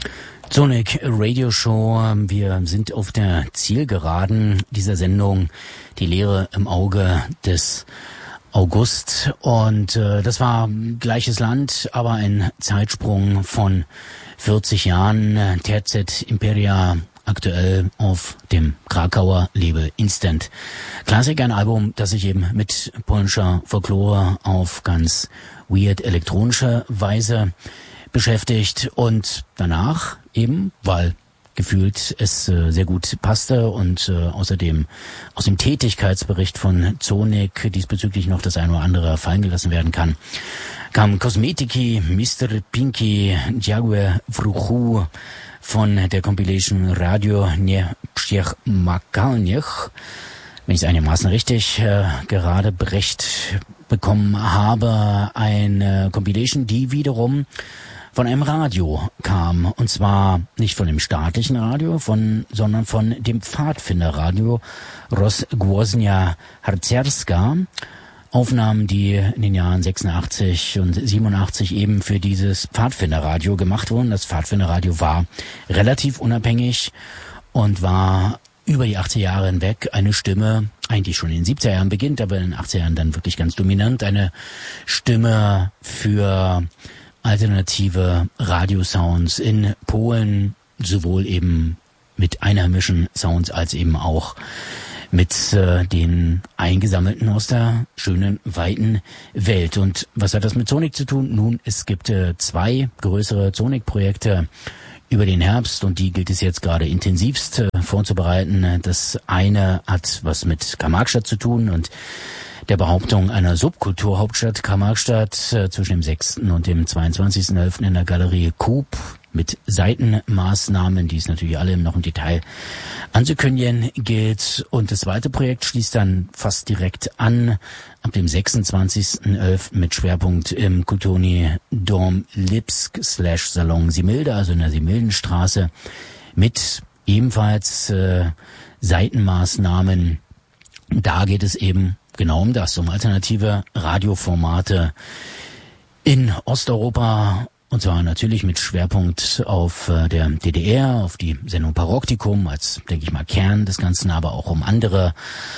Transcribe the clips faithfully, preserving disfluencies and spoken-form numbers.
Sonic Radio Show. Wir sind auf der Zielgeraden dieser Sendung, die Leere im Auge des August. Und äh, das war gleiches Land, aber ein Zeitsprung von vierzig Jahren. T Z Imperia, aktuell auf dem Krakauer Label Instant Classic, ein Album, das sich eben mit polnischer Folklore auf ganz weird elektronische Weise beschäftigt und danach eben, weil gefühlt es äh, sehr gut passte und äh, außerdem aus dem Tätigkeitsbericht von Sonic diesbezüglich noch das eine oder andere fallen gelassen werden kann, kam Kosmetiki, Mister Pinky, Jaguar Vruchu von der Compilation Radio Nie Psiech Makalniech, wenn ich es einigermaßen richtig äh, gerade berecht bekommen habe, eine Compilation, die wiederum von einem Radio kam, und zwar nicht von dem staatlichen Radio, von, sondern von dem Pfadfinderradio Rozgłośnia Harcerska. Aufnahmen, die in den Jahren sechsundachtzig und siebenundachtzig eben für dieses Pfadfinderradio gemacht wurden. Das Pfadfinderradio war relativ unabhängig und war über die achtziger Jahre hinweg eine Stimme, eigentlich schon in den siebziger Jahren beginnt, aber in den achtziger Jahren dann wirklich ganz dominant, eine Stimme für alternative Radiosounds in Polen, sowohl eben mit einheimischen Sounds als eben auch mit äh, den eingesammelten aus der schönen, weiten Welt. Und was hat das mit Sonic zu tun? Nun, es gibt äh, zwei größere Sonic-Projekte über den Herbst und die gilt es jetzt gerade intensivst äh, vorzubereiten. Das eine hat was mit Karl-Marx-Stadt zu tun und der Behauptung einer Subkulturhauptstadt Karl-Marx-Stadt äh, zwischen dem sechsten und dem zweiundzwanzigsten elften in der Galerie Coop mit Seitenmaßnahmen, die es natürlich alle noch im Detail anzukündigen gilt. Und das zweite Projekt schließt dann fast direkt an, ab dem sechsundzwanzigsten elften mit Schwerpunkt im Kulturni Dom Lipsk slash Salon Similde, also in der Simildenstraße, mit ebenfalls äh, Seitenmaßnahmen. Da geht es eben genau um das, um alternative Radioformate in Osteuropa, und zwar natürlich mit Schwerpunkt auf äh, der D D R, auf die Sendung Paroktikum als, denke ich mal, Kern des Ganzen, aber auch um andere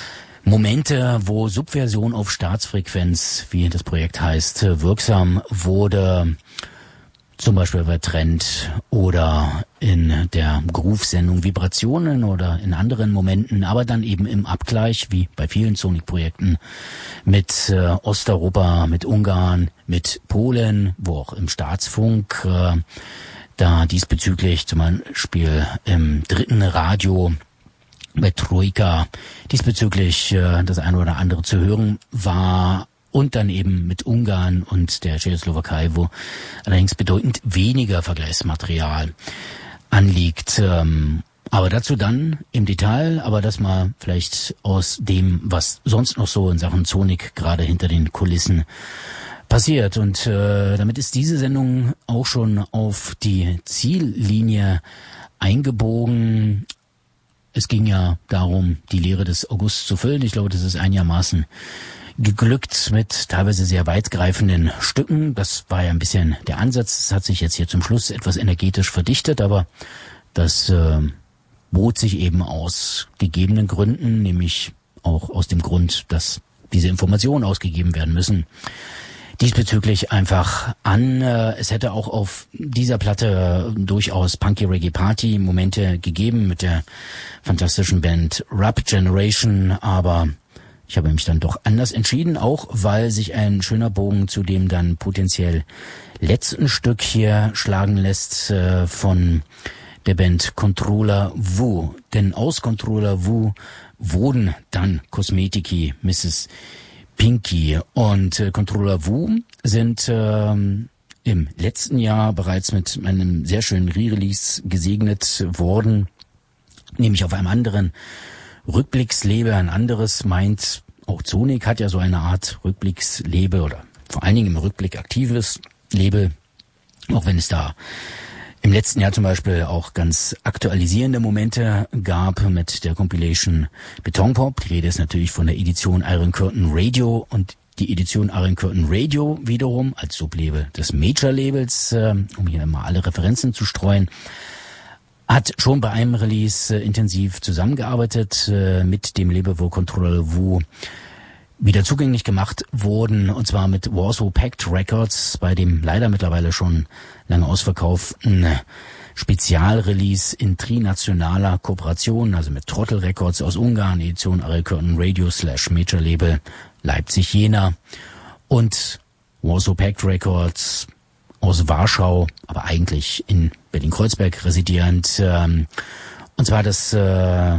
Momente, wo Subversion auf Staatsfrequenz, wie das Projekt heißt, wirksam wurde. Zum Beispiel bei Trend oder in der Groove-Sendung Vibrationen oder in anderen Momenten, aber dann eben im Abgleich, wie bei vielen Sonic-Projekten, mit äh, Osteuropa, mit Ungarn, mit Polen, wo auch im Staatsfunk, äh, da diesbezüglich zum Beispiel im dritten Radio bei Troika diesbezüglich äh, das eine oder andere zu hören war. Und dann eben mit Ungarn und der Tschechoslowakei, wo allerdings bedeutend weniger Vergleichsmaterial anliegt. Aber dazu dann im Detail, aber das mal vielleicht aus dem, was sonst noch so in Sachen Sonic gerade hinter den Kulissen passiert. Und äh, damit ist diese Sendung auch schon auf die Ziellinie eingebogen. Es ging ja darum, die Leere des August zu füllen. Ich glaube, das ist einigermaßen geglückt mit teilweise sehr weitgreifenden Stücken. Das war ja ein bisschen der Ansatz. Es hat sich jetzt hier zum Schluss etwas energetisch verdichtet, aber das äh, bot sich eben aus gegebenen Gründen, nämlich auch aus dem Grund, dass diese Informationen ausgegeben werden müssen, diesbezüglich einfach an. Äh, es hätte auch auf dieser Platte äh, durchaus Punky Reggae Party Momente gegeben mit der fantastischen Band Rap Generation, aber ich habe mich dann doch anders entschieden, auch weil sich ein schöner Bogen zu dem dann potenziell letzten Stück hier schlagen lässt äh, von der Band Controller Wu. Denn aus Controller Wu wurden dann Kosmetiki, Misses Pinky. Und äh, Controller Wu sind äh, im letzten Jahr bereits mit einem sehr schönen Re-Release gesegnet worden, nämlich auf einem anderen Rückblickslabel. Ein anderes meint, auch Sonic hat ja so eine Art Rückblickslabel oder vor allen Dingen im Rückblick aktives Label, auch wenn es da im letzten Jahr zum Beispiel auch ganz aktualisierende Momente gab mit der Compilation Betonpop. Die Rede ist natürlich von der Edition Iron Curtain Radio und die Edition Iron Curtain Radio wiederum als Sublabel des Major-Labels, äh, um hier mal alle Referenzen zu streuen, hat schon bei einem Release äh, intensiv zusammengearbeitet äh, mit dem Label, wo Controller Wu wieder zugänglich gemacht wurden, und zwar mit Warsaw Pact Records, bei dem leider mittlerweile schon lange ausverkauften Spezialrelease in trinationaler Kooperation, also mit Trottel Records aus Ungarn, Edition Iron Curtain Radio slash Major Label Leipzig-Jena, und Warsaw Pact Records aus Warschau, aber eigentlich in Berlin-Kreuzberg residierend, ähm, und zwar das äh,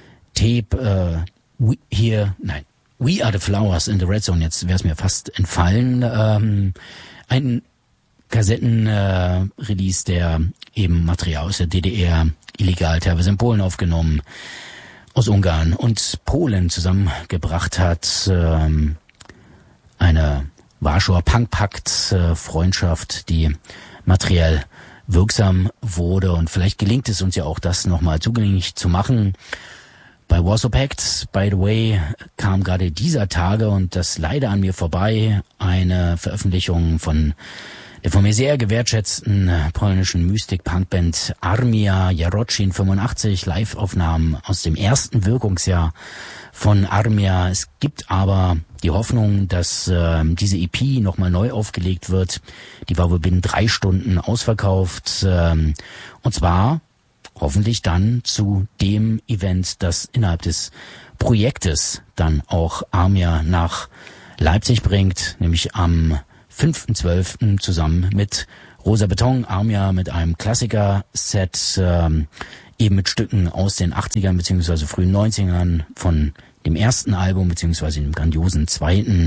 Tape äh, hier, nein, We Are the Flowers in the Red Zone, jetzt wäre es mir fast entfallen, ähm, ein Kassetten-Release, äh, der eben Material aus der D D R illegal teilweise in Polen aufgenommen, aus Ungarn und Polen zusammengebracht hat. Ähm, eine Warschauer Punkpakt-Freundschaft, äh, die materiell wirksam wurde, und vielleicht gelingt es uns ja auch, das nochmal zugänglich zu machen. Bei Warsaw Pact, by the way, kam gerade dieser Tage, und das leider an mir vorbei, eine Veröffentlichung von der von mir sehr gewertschätzten polnischen Mystik-Punkband Armia Jarocin fünfundachtzig, Live-Aufnahmen aus dem ersten Wirkungsjahr von Armia. Es gibt aber die Hoffnung, dass äh, diese E P nochmal neu aufgelegt wird. Die war wohl binnen drei Stunden ausverkauft, ähm, und zwar hoffentlich dann zu dem Event, das innerhalb des Projektes dann auch Armia nach Leipzig bringt, nämlich am fünften zwölften zusammen mit Rosa Beton. Armia mit einem Klassiker-Set, ähm, eben mit Stücken aus den achtzigern bzw. frühen neunzigern von dem ersten Album bzw. dem grandiosen zweiten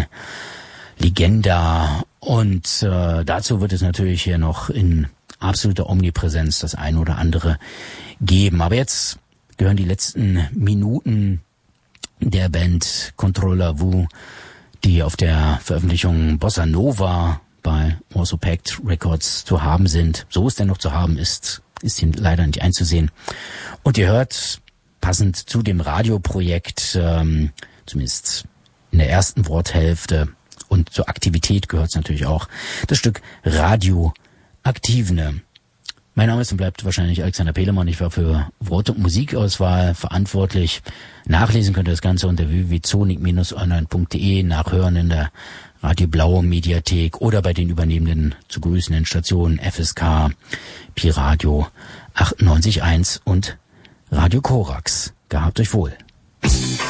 Legenda. Und äh, dazu wird es natürlich hier noch in absoluter Omnipräsenz das eine oder andere geben. Aber jetzt gehören die letzten Minuten der Band Controller Wu, die auf der Veröffentlichung Bossa Nova bei Warsaw Pact Records zu haben sind. So es denn noch zu haben ist, ist hier leider nicht einzusehen. Und ihr hört, passend zu dem Radioprojekt, ähm, zumindest in der ersten Worthälfte und zur Aktivität gehört es natürlich auch, das Stück Radio Aktivne. Mein Name ist und bleibt wahrscheinlich Alexander Pehlemann. Ich war für Wort- und Musikauswahl verantwortlich. Nachlesen könnt ihr das Ganze unter w w w punkt sonic dash online punkt d e, nachhören in der Radio Blaue Mediathek oder bei den übernehmenden zu grüßenden Stationen F S K, Pi Radio achtundneunzig Komma eins und Radio Korax. Gehabt euch wohl.